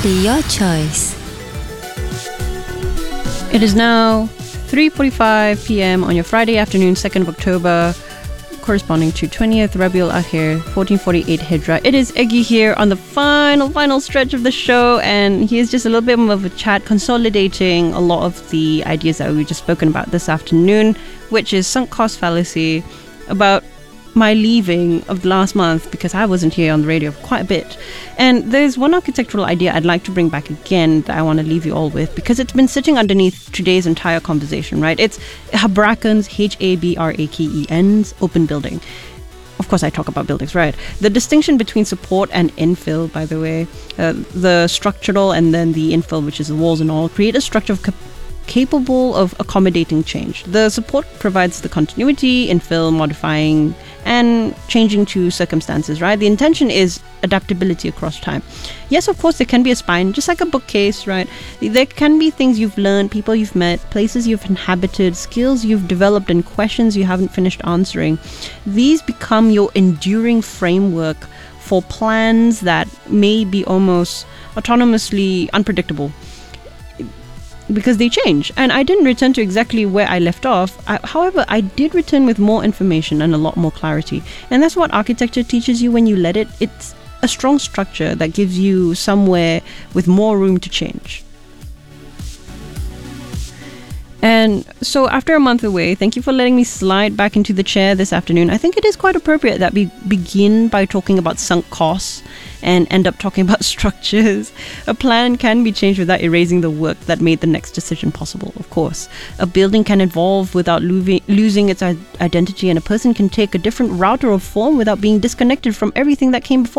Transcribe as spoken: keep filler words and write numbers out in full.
your choice. It is now three forty-five p.m. on your Friday afternoon, second of October, corresponding to twentieth Rabiul Akhir, fourteen forty-eight Hijrah. It is Eggy here on the final, final stretch of the show, and here's just a little bit more of a chat, consolidating a lot of the ideas that we've just spoken about this afternoon, which is sunk cost fallacy, about my leaving of the last month because I wasn't here on the radio for quite a bit. And there's one architectural idea I'd like to bring back again that I want to leave you all with, because it's been sitting underneath today's entire conversation, right? It's Habraken's, H A B R A K E N's, open building. Of course, I talk about buildings, right? The distinction between support and infill, by the way, uh, the structural and then the infill, which is the walls and all, create a structure of cap- capable of accommodating change. The support provides the continuity, infill modifying and changing to circumstances, right? The intention is adaptability across time. Yes, of course, there can be a spine, just like a bookcase, right? There can be things you've learned, people you've met, places you've inhabited, skills you've developed, and questions you haven't finished answering. These become your enduring framework for plans that may be almost autonomously unpredictable, because they change. And I didn't return to exactly where I left off. I, however, I did return with more information and a lot more clarity. And that's what architecture teaches you when you let it. It's a strong structure that gives you somewhere with more room to change. And so after a month away, thank you for letting me slide back into the chair this afternoon. I think it is quite appropriate that we begin by talking about sunk costs and end up talking about structures. A plan can be changed without erasing the work that made the next decision possible, of course. A building can evolve without lo- losing its identity, and a person can take a different route or form without being disconnected from everything that came before.